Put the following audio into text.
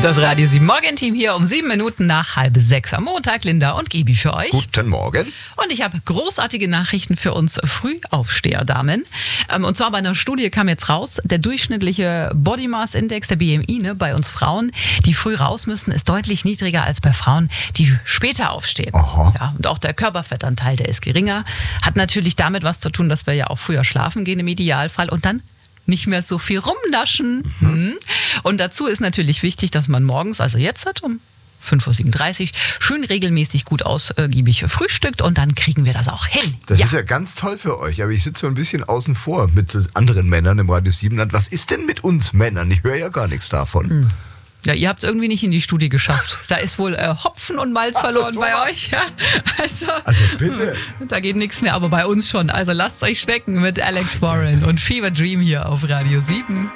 Das Radio 7 Morgenteam hier um 7 Minuten nach 5:30 am Montag. Linda und Gibi für euch. Guten Morgen. Und ich habe großartige Nachrichten für uns Frühaufsteher-Damen. Und zwar bei einer Studie kam jetzt raus, der durchschnittliche Body Mass Index, der BMI, bei uns Frauen, die früh raus müssen, ist deutlich niedriger als bei Frauen, die später aufstehen. Aha. Ja, und auch der Körperfettanteil, der ist geringer. Hat natürlich damit was zu tun, dass wir ja auch früher schlafen gehen im Idealfall und dann nicht mehr so viel rumnaschen. Und dazu ist natürlich wichtig, dass man morgens, also jetzt um 5:37 Uhr, schön regelmäßig gut ausgiebig frühstückt und dann kriegen wir das auch hin. Das ist ja ganz toll für euch, aber ich sitze so ein bisschen außen vor mit anderen Männern im Radio 7 Land. Was ist denn mit uns Männern? Ich höre ja gar nichts davon. Ja, ihr habt es irgendwie nicht in die Studie geschafft. Da ist wohl Hopfen und Malz verloren bei euch. Ja? Also bitte. Da geht nichts mehr, aber bei uns schon. Also lasst es euch schmecken mit Alex Warren und Fever Dream hier auf Radio 7.